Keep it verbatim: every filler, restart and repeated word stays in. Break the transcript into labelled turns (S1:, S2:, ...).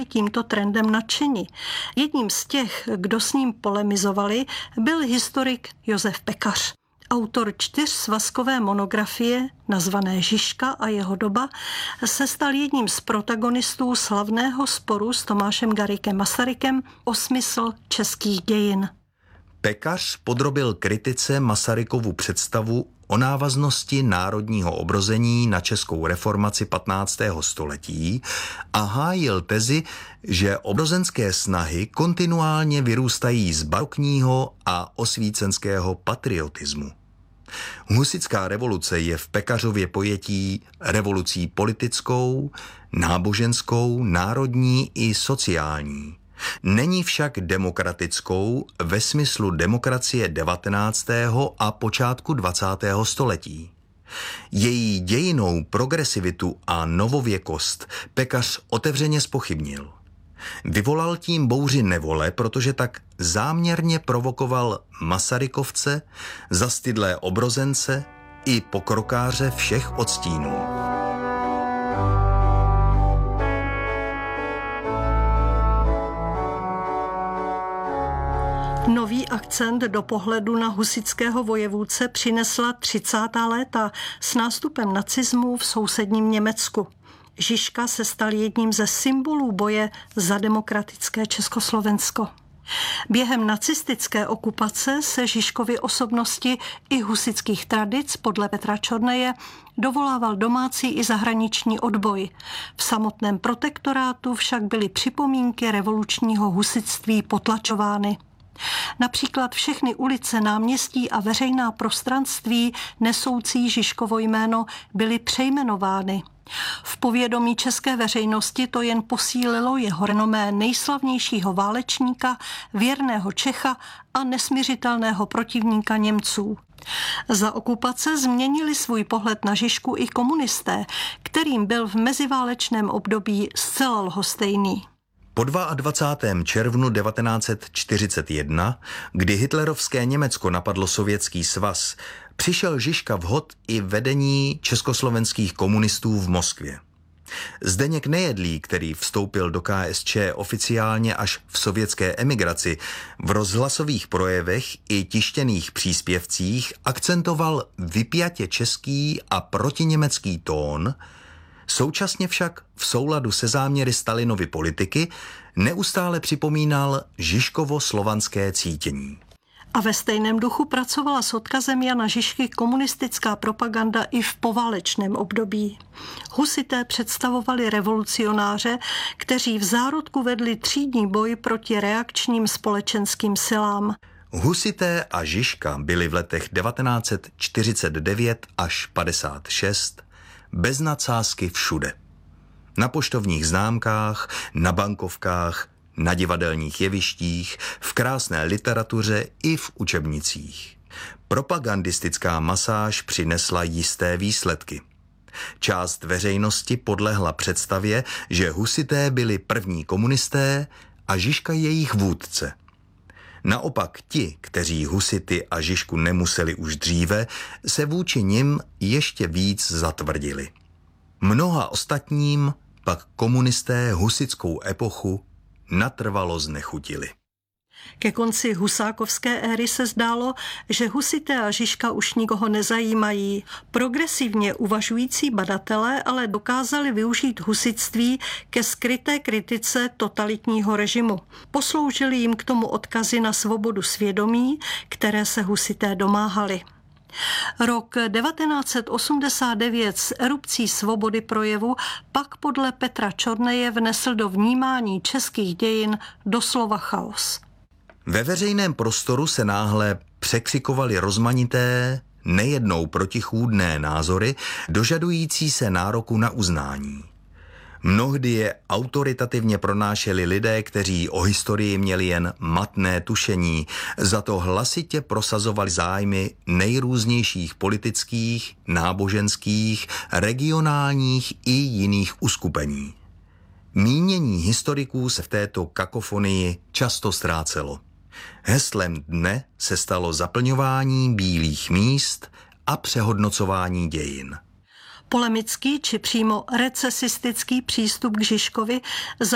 S1: tímto trendem nadšeni. Jedním z těch, kdo s ním polemizovali, byl historik Josef Pekař. Autor čtyřsvazkové monografie, nazvané Žižka a jeho doba, se stal jedním z protagonistů slavného sporu s Tomášem Garrigue Masarykem o smysl českých dějin.
S2: Pekař podrobil kritice Masarykovu představu o návaznosti národního obrození na českou reformaci patnáctého století a hájil tezi, že obrozenské snahy kontinuálně vyrůstají z barokního a osvícenského patriotismu. Husitská revoluce je v Pekařově pojetí revolucí politickou, náboženskou, národní i sociální. Není však demokratickou ve smyslu demokracie devatenáctého a počátku dvacátého století. Její dějinnou progresivitu a novověkost Pekař otevřeně zpochybnil. Vyvolal tím bouři nevole, protože tak záměrně provokoval Masarykovce, zastydlé obrozence i pokrokáře všech odstínů.
S1: Nový akcent do pohledu na husitského vojevůdce přinesla třicátá léta s nástupem nacismu v sousedním Německu. Žižka se stal jedním ze symbolů boje za demokratické Československo. Během nacistické okupace se Žižkovy osobnosti i husitských tradic podle Petra Čorneje dovolával domácí i zahraniční odboj. V samotném protektorátu však byly připomínky revolučního husitství potlačovány. Například všechny ulice, náměstí a veřejná prostranství nesoucí Žižkovo jméno byly přejmenovány. V povědomí české veřejnosti to jen posílilo jeho renomé nejslavnějšího válečníka, věrného Čecha a nesmiřitelného protivníka Němců. Za okupace změnili svůj pohled na Žižku i komunisté, kterým byl v meziválečném období zcela lhostejný.
S2: Po dvacátého druhého červnu devatenáct set čtyřicet jedna, kdy hitlerovské Německo napadlo Sovětský svaz, přišel Žižka vhod i vedení československých komunistů v Moskvě. Zdeněk Nejedlý, který vstoupil do K S Č oficiálně až v sovětské emigraci, v rozhlasových projevech i tištěných příspěvcích akcentoval vypjatě český a protiněmecký tón, současně však v souladu se záměry Stalinovy politiky neustále připomínal Žižkovo slovanské cítění.
S1: A ve stejném duchu pracovala s odkazem Jana Žižky komunistická propaganda i v poválečném období. Husité představovali revolucionáře, kteří v zárodku vedli třídní boj proti reakčním společenským silám.
S2: Husité a Žižka byli v letech devatenáct set čtyřicet devět až padesát šest bez nadsázky všude. Na poštovních známkách, na bankovkách, na divadelních jevištích, v krásné literatuře i v učebnicích. Propagandistická masáž přinesla jisté výsledky. Část veřejnosti podlehla představě, že husité byli první komunisté a Žižka jejich vůdce. Naopak ti, kteří husity a Žižku nemuseli už dříve, se vůči nim ještě víc zatvrdili. Mnoha ostatním pak komunisté husitskou epochu natrvalo znechutili.
S1: Ke konci husákovské éry se zdálo, že husité a Žižka už nikoho nezajímají. Progresivně uvažující badatelé ale dokázali využít husitství ke skryté kritice totalitního režimu. Posloužili jim k tomu odkazy na svobodu svědomí, které se husité domáhali. Rok devatenáct set osmdesát devět s erupcí svobody projevu pak podle Petra Čorneje vnesl do vnímání českých dějin doslova chaos.
S2: Ve veřejném prostoru se náhle překřikovaly rozmanité, nejednou protichůdné názory, dožadující se nároku na uznání. Mnohdy je autoritativně pronášeli lidé, kteří o historii měli jen matné tušení, za to hlasitě prosazovali zájmy nejrůznějších politických, náboženských, regionálních i jiných uskupení. Mínění historiků se v této kakofonii často ztrácelo. Heslem dne se stalo zaplňování bílých míst a přehodnocování dějin.
S1: Polemický či přímo recesistický přístup k Žižkovi